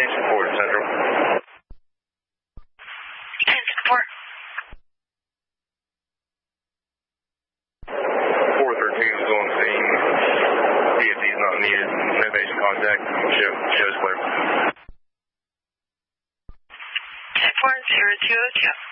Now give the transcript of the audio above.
Attention Ford Central. Attention Ford. 413 is on scene. DFD is not needed. No base contact. Shows clear. 10-4, 0202.